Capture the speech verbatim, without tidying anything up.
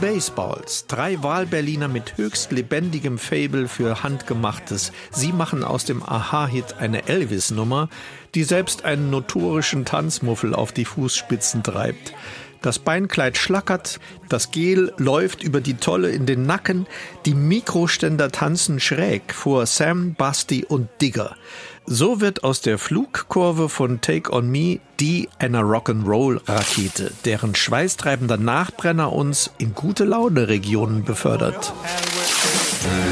Baseballs. Drei Wahlberliner mit höchst lebendigem Faible für Handgemachtes. Sie machen aus dem Aha-Hit eine Elvis-Nummer, die selbst einen notorischen Tanzmuffel auf die Fußspitzen treibt. Das Beinkleid schlackert, das Gel läuft über die Tolle in den Nacken, die Mikroständer tanzen schräg vor Sam, Basti und Digger. So wird aus der Flugkurve von Take On Me die einer Rock'n'Roll-Rakete, deren schweißtreibender Nachbrenner uns in gute Laune-Regionen befördert.